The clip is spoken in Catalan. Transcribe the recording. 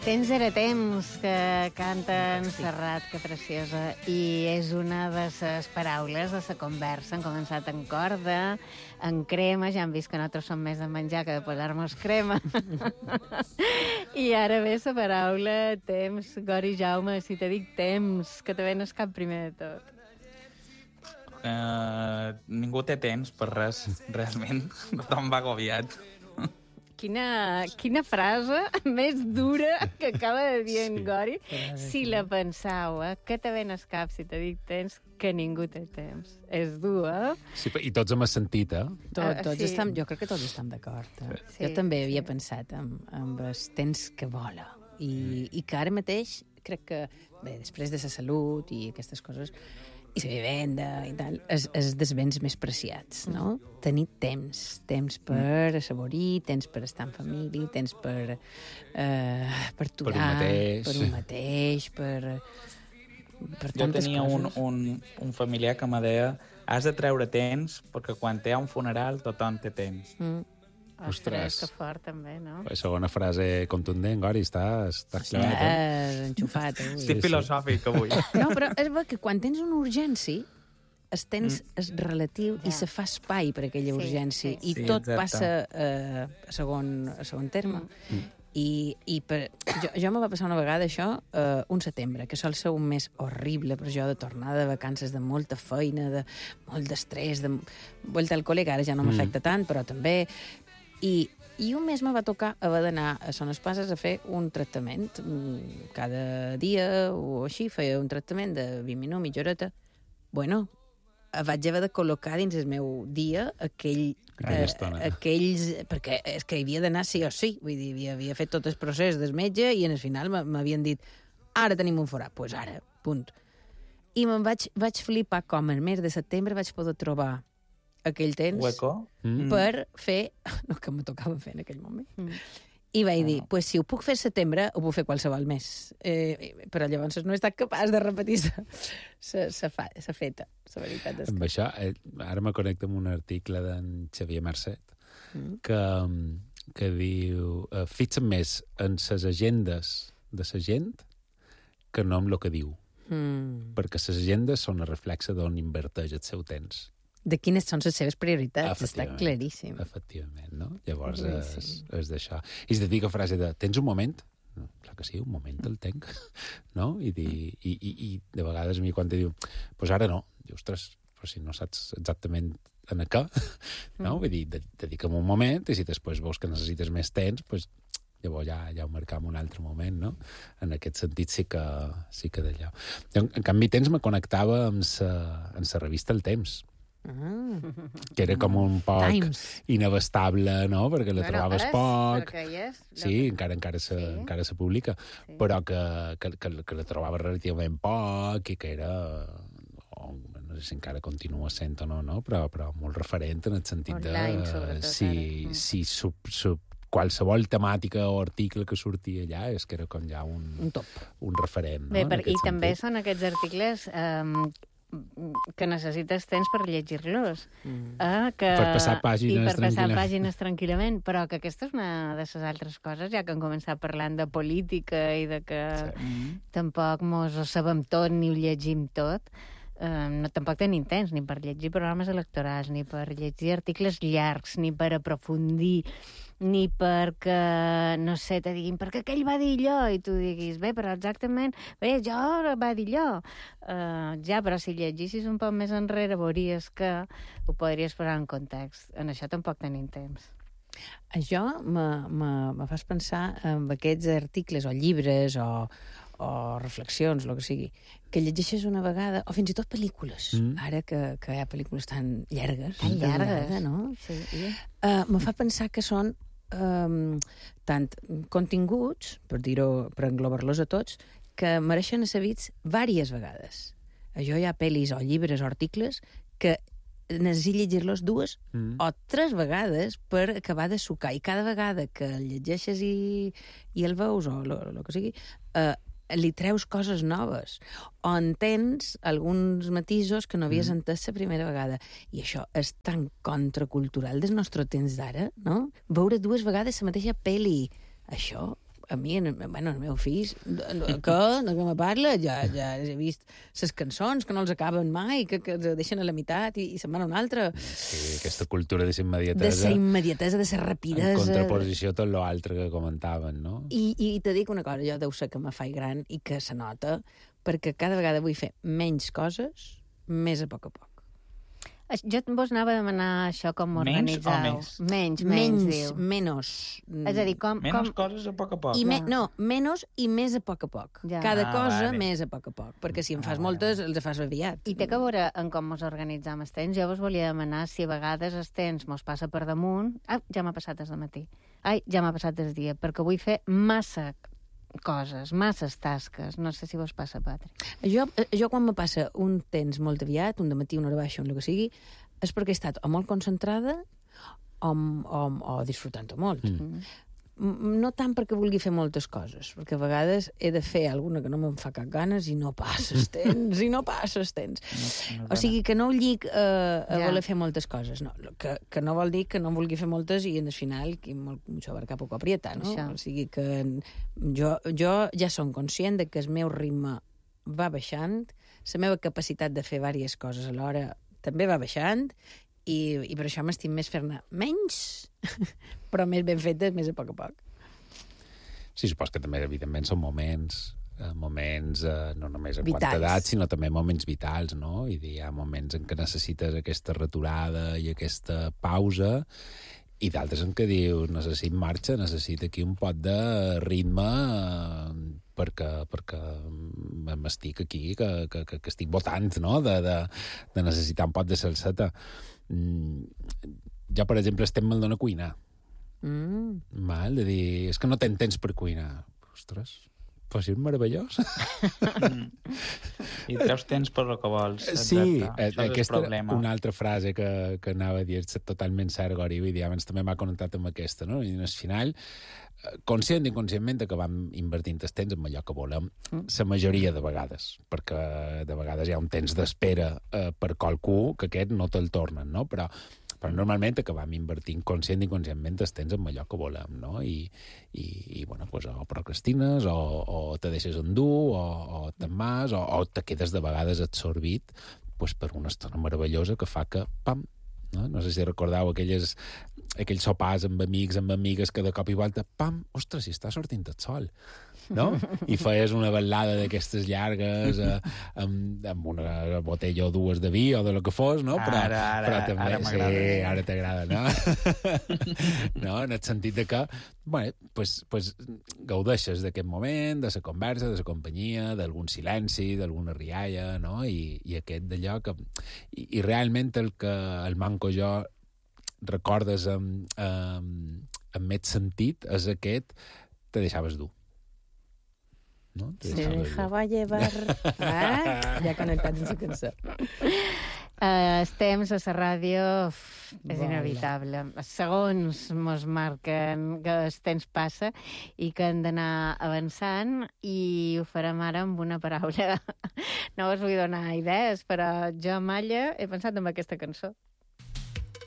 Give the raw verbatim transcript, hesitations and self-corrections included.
Temps era temps, que canta en Serrat, que preciosa, i és una de les paraules de la conversa. Han començat en corda, en crema, ja han vist que nosaltres som més de menjar que de posar-nos crema. I ara ve la paraula temps. Gori, Jaume, si te dic temps, que te venes cap primer de tot. Uh, ningú té temps per res, realment. Tothom va agobiat. Quina, quina frase més dura que acaba de dir en Gori. Si la pensau, eh? Que te ven al cap si te dic temps, que ningú té temps. És dur, eh? Sí, i tots hem sentit, eh? Tot, tots sí. estem, jo crec que tots estem d'acord. Eh? Sí, jo també sí. havia pensat en, en els temps que vola. I, I que ara mateix crec que, bé, després de la salut i aquestes coses, i la vivenda i tal, és, és dels béns més preciats, no? Mm. Tenir temps, temps per assaborir, temps per estar en família, temps per, eh, per aturar, Per un mateix. per un mateix, per, per Jo tantes tenia un, coses. un, un familiar que me deia has de treure temps perquè quan hi ha un funeral tothom té temps. Mm. Ostres, Ostres. que fort, també, no? La segona frase contundent, Gori, està, està Sí, clavat, eh? és enxufat, avui. Estic sí. filosòfic avui. No, però és ver que quan tens una urgència, el temps Mm. és relatiu Ja. i se fa espai per aquella Sí, urgència. sí. I Sí, tot exacte. passa eh, a, segon, a segon terme. Mm. I, i per, jo, jo me va passar una vegada això, eh, un setembre, que sol ser un mes horrible per jo, de tornada de vacances, de molta feina, de molt d'estrès, de vuelta al col·le, que ara ja no m'afecta tant, però també... I, I un mes me va tocar haver d'anar a Son Espases a fer un tractament. Mm, Cada dia o així feia un tractament de vint minuts, mitja horeta. Bueno, vaig haver de col·locar dins el meu dia aquell, Aquella estona. aquells... Perquè és que hi havia d'anar sí o sí. Vull dir, havia, havia fet tot el procés del metge i en el final m'havien dit ara tenim un forat. Doncs pues ara, punt. I me'n vaig, vaig flipar com el mes de setembre vaig poder trobar aquell temps Hueco? Mm. per fer el que me tocava fer en aquell moment. Mm. I vaig dir, pues, si ho puc fer al setembre, ho puc fer qualsevol mes. Eh, però llavors no he estat capaç de repetir la feta, la veritat és Amb que... això, eh, ara me connecto amb un article d'en Xavier Marcet Mm. que, que diu eh, fixa't més en les agendes de la gent que no en el que diu. Mm. Perquè les agendes són el reflexe d'on inverteix el seu temps. De quines són les seves prioritats, està Efectivament. claríssim. Efectivament, no? Llavors és, Claríssim. és d'això. I si te dic la frase de tens un moment? No, clar que sí, un moment el tenc. No? I, di, i, i, i de vegades a mi quan te diu doncs pues ara no. Diu, ostres, però si no saps exactament en a què, no? Vull dir, de, dedica'm un moment i si després veus que necessites més temps, doncs llavors ja, ja ho marcam un altre moment, no? En aquest sentit sí que, sí que d'allò. En, en canvi, temps me connectava amb sa, amb sa revista El Temps, Ah. que era com un poc Times. inabastable, no? Perquè la trobaves és, poc. perquè hi és. Sí, encara encara se, Sí. encara se publica, Sí. però que, que, que, que la trobaves relativament poc i que era... O, no sé si encara continua sent o no, no? Però, però molt referent en el sentit Online, de... sobretot, si, ara. Mm. si sub, sub, qualsevol temàtica o article que sortia allà és que era com ja un, Un top. un referent, no? Bé, En per, i aquest també sentit. són aquests articles um, que necessites temps per llegir-los. Mm. Eh, que... Per passar pàgines I per passar tranquil·lament. pàgines tranquil·lament, però que aquesta és una de les altres coses, ja que hem començat parlant de política i de que Mm. tampoc mos ho sabem tot ni ho llegim tot, eh, no, tampoc tenim temps ni per llegir programes electorals, ni per llegir articles llargs, ni per aprofundir, ni perquè, no sé, te diguin, perquè aquell va dir allò, i tu diguis, bé, però exactament, bé, jo va dir allò. Uh, ja, però si llegissis un poc més enrere, veuries que ho podries posar en context. En això tampoc tenim temps. Això me, me, me fas pensar en aquests articles o llibres o, o reflexions, el que sigui, que llegeixes una vegada, o fins i tot pel·lícules, Mm. ara que, que hi ha pel·lícules tan llargues. Tan de llargues. durada, no? Sí, i... Uh, me fa pensar que són um, tant continguts, per dir-ho, per englobar-los a tots, que mereixen ser vist diverses vegades. Això hi ha pel·lis o llibres o articles que necessito llegir-los dues Mm. o tres vegades per acabar de sucar. I cada vegada que el llegeixes i, i el veus, o el que sigui, eh, li treus coses noves, o entens alguns matisos que no havies mm. entès la primera vegada. I això és tan contracultural del nostre temps d'ara, no? Veure dues vegades la mateixa pel·li. Això a mi, en, bueno, el meu fill, de què? De què me parla? Ja, ja he vist les cançons que no els acaben mai, que, que els deixen a la meitat i, i se'n van a una altra. Sí, aquesta cultura de la immediatesa. De la immediatesa, de la rapidesa. En contraposició a tot l'altre que comentaven, no? I, I te dic una cosa, jo deu ser que me faig gran i que se nota, perquè cada vegada vull fer menys coses, més a poc a poc. Jo vos anava a demanar això com Menys o organitzau. més? Menys, menys, Menys, diu. menos. És a dir, com... Menys com... coses a poc a poc. I me, Ja. no, menys i més a poc a poc. Ja. Cada Ah, cosa vale. més a poc a poc, perquè si en Ah, fas vale, moltes, els fas aviat. I té que veure en com mos organitzam els temps. Jo vos volia demanar si a vegades els temps mos passa per damunt... Ah, ja m'ha passat des de matí. Ai, ja m'ha passat des dia, perquè vull fer massa coses, masses tasques. No sé si vos passa, Patri. Jo, jo quan me passa un temps molt aviat, un dematí, una hora baixa, un el que sigui, és perquè he estat o molt concentrada o, o, o disfrutant-ho molt. Mm. Mm. No tant perquè vulgui fer moltes coses, perquè a vegades he de fer alguna que no me'n fa cap ganes i no passes temps, i no passes temps. No, no O sigui, que no ho llic eh, a Ja. voler fer moltes coses, no. Que, que no vol dir que no en vulgui fer moltes i en el final, que molt, mucho abarca poco aprieta, no? Això. O sigui que jo, jo ja som conscient de que el meu ritme va baixant, la meva capacitat de fer diverses coses alhora també va baixant, i, i per això m'estim més fer-ne menys, però més ben fetes, més a poc a poc. Sí, supos que també, evidentment, són moments, eh, moments eh, no només en Vitals. quant a edat, sinó també moments vitals, no? I hi ha moments en què necessites aquesta returada i aquesta pausa, i d'altres en què dius, necessit marxa, necessit aquí un pot de ritme eh, perquè, perquè m'estic aquí, que, que, que, que estic votant, no?, de, de, de necessitar un pot de salseta. Mm, jo, per exemple, estem mal dona cuinar. Mm. Mal, de dir, és que no tens temps per cuinar. Ostres, pues és meravellós. I treus temps per lo que vols. Sí, exacte. eh, Això és el aquesta era problema. una altra frase que, que anava a dir, és totalment cert, Gori, vull dir, abans també m'ha connectat amb aquesta, no? I al final, eh, conscient i inconscientment que vam invertint el temps en allò que volem, la majoria de vegades, perquè de vegades hi ha un temps d'espera eh, per qualcú que aquest no te'l tornen, no? Però però normalment acabam invertint conscient i inconscientment el temps en allò que volem, no? I, i, i bueno, pues, o procrastines, o, o te deixes endur, o, o te'n vas, o, o te quedes de vegades absorbit pues, per una estona meravellosa que fa que, pam, no? No sé si recordeu aquelles, aquells sopars amb amics, amb amigues, que de cop i volta, pam, ostres, si està sortint el sol, no? I feies una ballada d'aquestes llargues eh, amb, amb una botella o dues de vi o de lo que fos, no? Però, Ara, ara, però també, ara m'agrada. sí, ara t'agrada, no? No? En el sentit de que, bueno, pues, pues, gaudeixes d'aquest moment, de la conversa, de la companyia, d'algun silenci, d'alguna rialla, no? I, i aquest d'allò que... I, I realment el que el manco jo recordes amb, amb, amb més sentit és aquest te deixaves dur. No? Te Se deixaves dur. dejava llevar... Ah, ja connectats amb la cançó. Uh, els temps a la ràdio uf, és Vola. inevitable. Segons mos marquen que el temps passa i que han d'anar avançant, i ho farem ara amb una paraula. No us vull donar idees, però jo, Malla, he pensat en aquesta cançó.